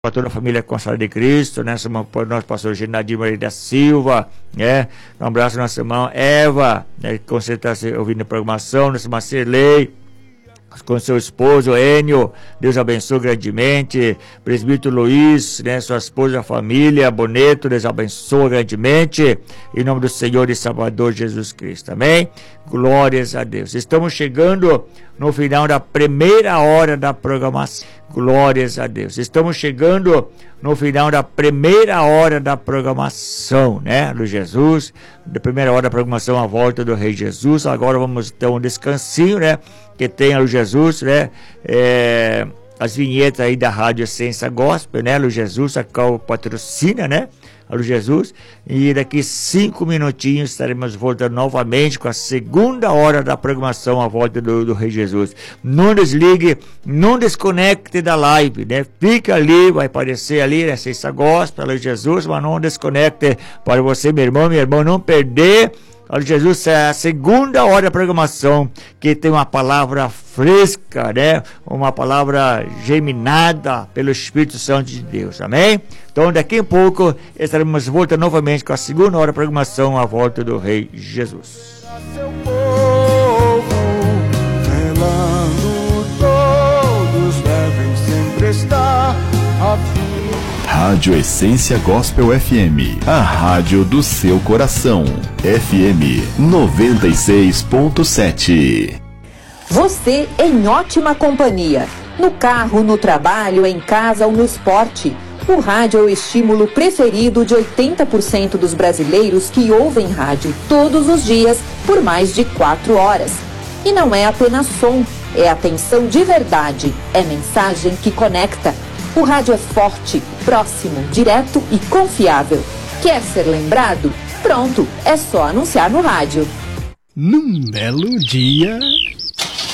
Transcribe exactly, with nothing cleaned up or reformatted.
para toda a família Consagrada de Cristo, né? Para o nosso pastor Genadir Maria da Silva, né? Um abraço à nossa irmã Eva, né? Que com certeza está ouvindo a programação, nossa irmã Cirlei, com seu esposo Enio, Deus abençoe grandemente, presbítero Luiz, né, sua esposa, a família, Boneto, Deus abençoe grandemente, em nome do Senhor e Salvador Jesus Cristo, amém? Glórias a Deus. Estamos chegando no final da primeira hora da programação, glórias a Deus. Estamos chegando no final da primeira hora da programação, né, do Jesus, da primeira hora da programação, a volta do Rei Jesus. Agora vamos ter um descansinho, né, que tem a Luz Jesus, né, é, as vinhetas aí da Rádio Essência Gospel, né, Luz Jesus, a qual patrocina, né, a Luz Jesus, e daqui cinco minutinhos estaremos voltando novamente com a segunda hora da programação, a volta do, do Rei Jesus. Não desligue, não desconecte da live, né, fica ali, vai aparecer ali, né, Essência Gospel, a Luz Jesus, mas não desconecte, para você, meu irmão, meu irmão, não perder. Olha, Jesus, é a segunda hora da programação, que tem uma palavra fresca, né? Uma palavra germinada pelo Espírito Santo de Deus, amém? Então, daqui a pouco, estaremos voltando novamente com a segunda hora da programação, a volta do Rei Jesus. Seu povo, velando todos devem sempre estar a fim. Rádio Essência Gospel F M, a rádio do seu coração. F M noventa e seis ponto sete. Você em ótima companhia. No carro, no trabalho, em casa ou no esporte. O rádio é o estímulo preferido de oitenta por cento dos brasileiros que ouvem rádio todos os dias por mais de quatro horas. E não é apenas som, é atenção de verdade, é mensagem que conecta. O rádio é forte, próximo, direto e confiável. Quer ser lembrado? Pronto, é só anunciar no rádio. Num belo dia...